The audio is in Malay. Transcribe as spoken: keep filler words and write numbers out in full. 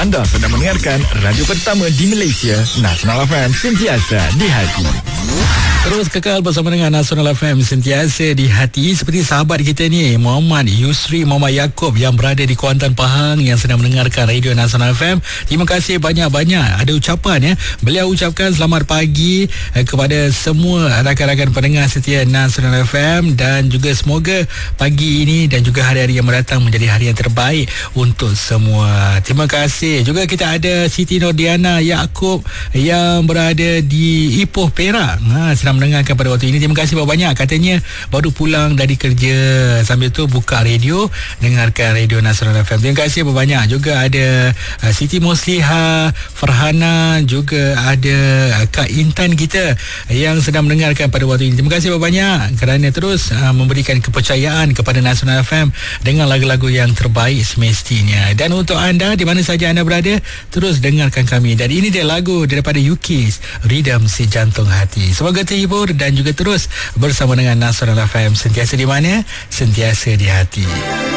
Anda sedang mendengarkan radio pertama di Malaysia, Nasional F M, sentiasa di hati. Terus kekal bersama dengan Nasional F M, sentiasa di hati. Seperti sahabat kita ni, Muhammad Yusri Muhammad Yaakob yang berada di Kuantan, Pahang, yang sedang mendengarkan radio Nasional F M. Terima kasih banyak-banyak. Ada ucapan ya. Beliau ucapkan selamat pagi eh, kepada semua rakan-rakan pendengar setia Nasional F M, dan juga semoga pagi ini dan juga hari-hari yang mendatang menjadi hari yang terbaik untuk semua. Terima kasih. Juga kita ada Siti Nordiana Yaakob yang berada di Ipoh, Perak. Ha, sedang mendengarkan pada waktu ini. Terima kasih banyak. Katanya baru pulang dari kerja, sambil tu buka radio, dengarkan radio Nasional F M. Terima kasih banyak. Juga ada uh, Siti Musliha Farhana, juga ada uh, Kak Intan kita yang sedang mendengarkan pada waktu ini. Terima kasih banyak kerana terus uh, memberikan kepercayaan kepada Nasional F M dengan lagu-lagu yang terbaik semestinya. Dan untuk anda, di mana saja anda berada, terus dengarkan kami. Dan ini dia lagu daripada U K, Rhythm Si Jantung Hati. Semoga terhibur dan juga terus bersama dengan Nasional F M, sentiasa di mana? Sentiasa di hati.